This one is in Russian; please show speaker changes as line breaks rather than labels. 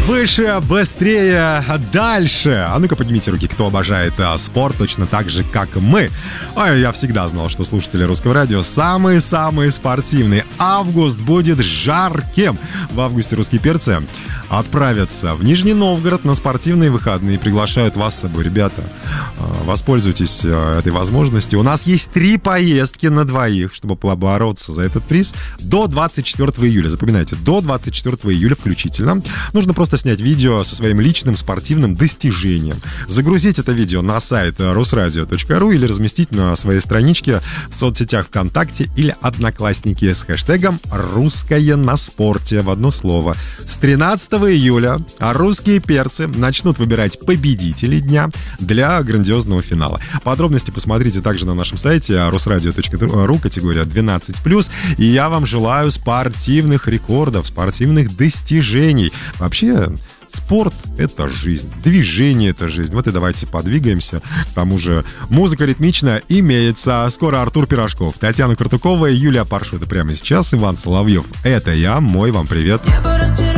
Выше, быстрее, дальше. А ну-ка поднимите руки, кто обожает спорт точно так же, как мы. Ой, я всегда знал, что слушатели Русского радио самые-самые спортивные. Август будет жарким. В августе русские перцы отправятся в Нижний Новгород на спортивные выходные. Приглашают вас с собой, ребята. Воспользуйтесь этой возможностью. У нас есть 3 поездки на двоих, чтобы побороться за этот приз до 24 июля. Запоминайте, до 24 июля включительно. Нужно просто снять видео со своим личным спортивным достижением. Загрузить это видео на сайт rusradio.ru или разместить на своей страничке в соцсетях ВКонтакте или Одноклассники с хэштегом «Русское на спорте» в одно слово. С 13 июля русские перцы начнут выбирать победителей дня для грандиозного финала. Подробности посмотрите также на нашем сайте rusradio.ru, категория 12+. И я вам желаю спортивных рекордов, спортивных достижений. Вообще, спорт — это жизнь, движение — это жизнь. Вот и давайте подвигаемся. К тому же музыка ритмичная имеется. Скоро Артур Пирожков, Татьяна Картукова и Юлия Паршута. Прямо сейчас Иван Соловьев. Это я, мой вам привет.